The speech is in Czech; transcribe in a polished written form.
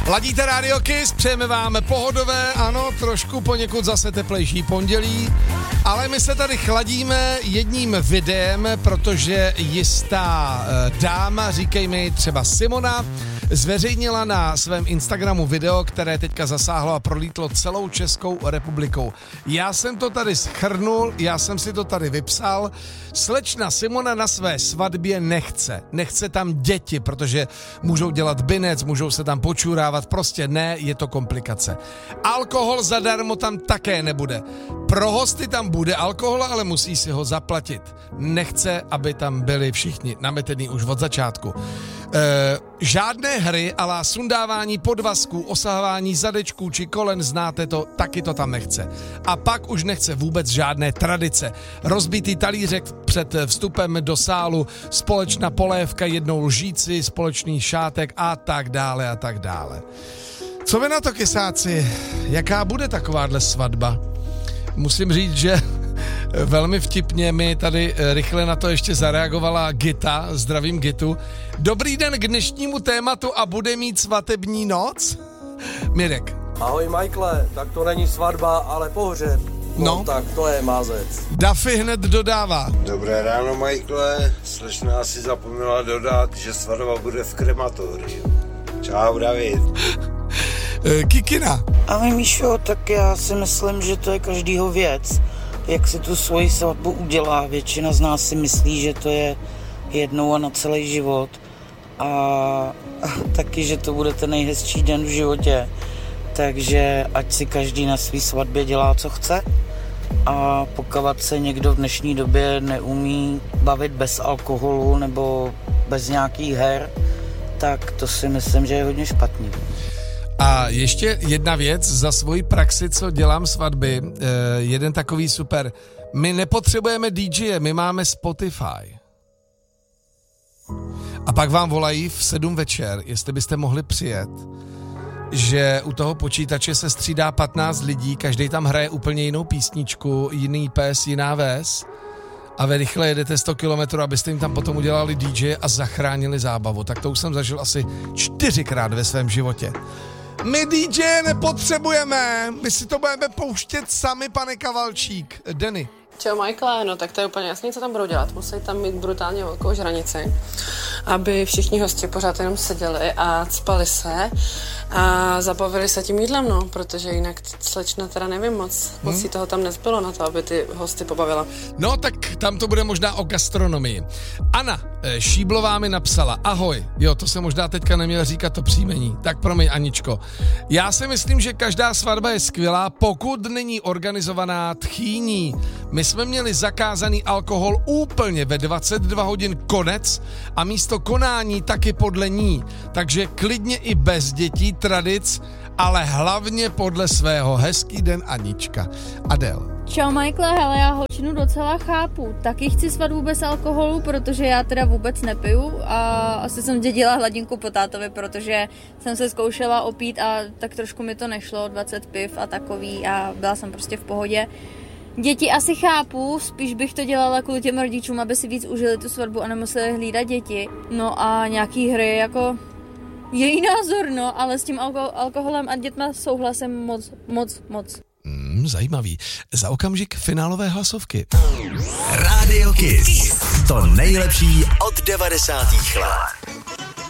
Ladíte Radio Kiss, přejeme vám pohodové, ano, trošku poněkud zase teplejší pondělí, ale my se tady chladíme jedním videem, protože jistá dáma, říkej mi třeba Simona, zveřejnila na svém Instagramu video, které teďka zasáhlo a prolítlo celou Českou republikou. Já jsem to tady shrnul, já jsem si to tady vypsal. Slečna Simona na své svatbě nechce tam děti, protože můžou dělat binec, můžou se tam počurávat, prostě ne, je to komplikace. Alkohol zadarmo tam také nebude. Pro hosty tam bude alkohol, ale musí si ho zaplatit. Nechce, aby tam byli všichni nametený už od začátku. Žádné hry ala sundávání podvazků, osahování zadečků či kolen, znáte to, taky to tam nechce. A pak už nechce vůbec žádné tradice. Rozbitý talířek před vstupem do sálu, společná polévka, jednou lžíci, společný šátek a tak dále a tak dále. Co vy na to, kysáci? Jaká bude takováhle svatba? Musím říct, že velmi vtipně mi tady rychle na to ještě zareagovala Gita, zdravím Gitu. Dobrý den k dnešnímu tématu a bude mít svatební noc? Mirek. Ahoj Michaele, tak to není svatba, ale pohřeb. No tak to je mázec. Daffy hned dodává. Dobré ráno Michaele, slečna si zapomněla dodat, že svatba bude v krematoriu. Čau David. Kikina. Ahoj Míšo, tak já si myslím, že to je každýho věc, jak si tu svoji svatbu udělá. Většina z nás si myslí, že to je jednou a na celý život a taky, že to bude ten nejhezčí den v životě. Takže ať si každý na svý svatbě dělá, co chce, a pokud se někdo v dnešní době neumí bavit bez alkoholu nebo bez nějakých her, tak to si myslím, že je hodně špatný. A ještě jedna věc za svoji praxi, co dělám svatby, jeden takový super. My nepotřebujeme DJ, my máme Spotify. A pak vám volají v 7 večer, jestli byste mohli přijet, že u toho počítače se střídá 15 lidí, každý tam hraje úplně jinou písničku, jiný pes, jiná ves a vy rychle jedete 100 kilometrů, abyste jim tam potom udělali DJ a zachránili zábavu. Tak to už jsem zažil asi 4krát ve svém životě. My DJ nepotřebujeme, my si to budeme pouštět sami, pane Kavalčík. Denny. Čau Michaele, no tak to je úplně jasný, co tam budou dělat. Musí tam mít brutálně velkou žranici, aby všichni hosti pořád jenom seděli a cpali se a zabavili se tím jídlem, no, protože jinak slečna teda nevím moc si toho tam nezbylo na to, aby ty hosty pobavila. No tak tam to bude možná o gastronomii. Anna Šíblová mi napsala, ahoj, jo, to se možná teďka neměl říkat to příjmení, tak promiň Aničko. Já si myslím, že každá svatba je skvělá, pokud není organizovaná tchýní. My jsme měli zakázaný alkohol úplně ve 22 hodin konec a místo konání taky podle ní. Takže klidně i bez dětí, tradic, ale hlavně podle svého. Hezký den Anička. Adel. Čau Michaele, hele, já holčinu docela chápu. Taky chci svatbu bez alkoholu, protože já teda vůbec nepiju a asi jsem dědila hladinku po tátovi, protože jsem se zkoušela opít a tak trošku mi to nešlo, 20 piv a takový a byla jsem prostě v pohodě. Děti asi chápu, spíš bych to dělala kvůli těm rodičům, aby si víc užili tu svatbu a nemuseli hlídat děti. No a nějaký hry jako její názor, no, ale s tím alkoholem a dětma souhlasem moc. Zajímavý. Za okamžik finálové hlasovky. Radio Kiss. To nejlepší od 90. let.